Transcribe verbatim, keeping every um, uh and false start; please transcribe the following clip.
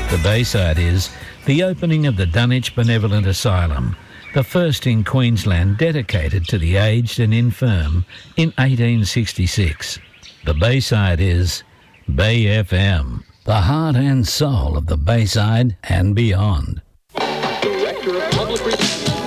The Bayside is the opening of the Dunwich Benevolent Asylum, the first in Queensland dedicated to the aged and infirm in eighteen sixty-six. The Bayside is Bay F M, the heart and soul of the Bayside and beyond. Director of Public Relations.